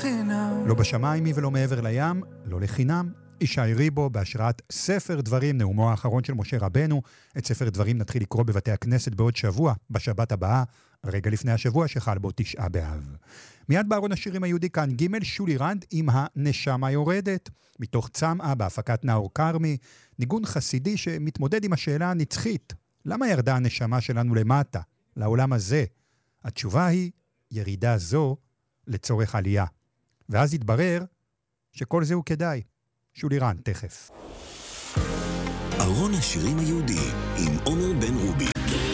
לחינם. לא בשמיים ולא מעבר לים, לא לחינם. ישי ריבו, בהשראת ספר דברים, נאומו האחרון של משה רבנו. את ספר דברים נתחיל לקרוא בבתי הכנסת בעוד שבוע, בשבת הבאה, רגע לפני השבוע שחל בו 9 באב. מיד בארון השירים היהודי כאן ג' שולי רנד עם הנשמה יורדת, מתוך צמאה בהפקת נאור קרמי, ניגון חסידי שמתמודד עם השאלה הנצחית, למה ירדה הנשמה שלנו למטה, לעולם הזה? התשובה היא, ירידה זו לצורך עלייה. ואז יתברר שכל זה הוא כדאי. שולי רנד, תכף. ארון השירים היהודי עם עומר בן רובי.